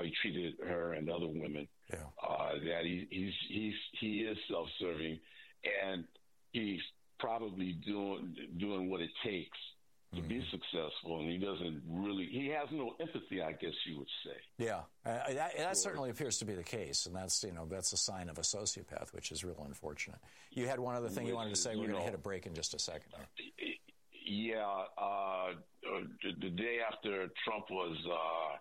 he treated her and other women. Yeah. That he is self-serving, and he's probably doing what it takes to be successful, and he has no empathy, I guess you would say. Yeah, that certainly appears to be the case, and that's a sign of a sociopath, which is real unfortunate. You had one other thing you wanted to say. We're going to hit a break in just a second. Yeah, the day after Trump was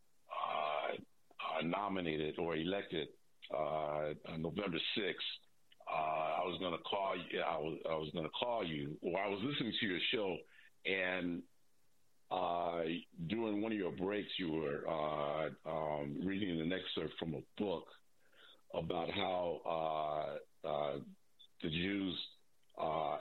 nominated or elected, on November 6th, I was going to call you. I was going to call you, or I was listening to your show. And during one of your breaks, you were reading an excerpt from a book about how the Jews on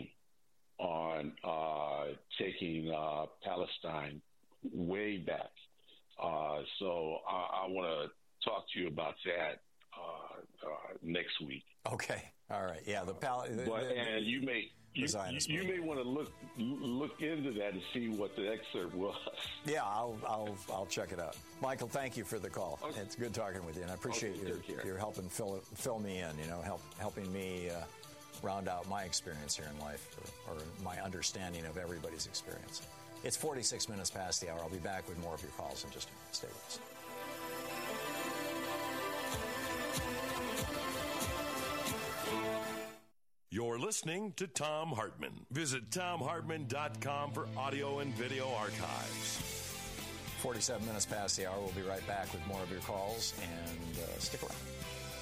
taking Palestine way back. So I want to talk to you about that next week. Okay. All right. Yeah. And you may want to look into that and see what the excerpt was. Yeah, I'll check it out. Michael, thank you for the call. Okay. It's good talking with you, and I appreciate your helping fill me in. Helping me round out my experience here in life, or my understanding of everybody's experience. It's 46 minutes past the hour. I'll be back with more of your calls in just a minute. Stay with us. You're listening to Thom Hartmann. Visit ThomHartmann.com for audio and video archives. 47 minutes past the hour. We'll be right back with more of your calls, and stick around.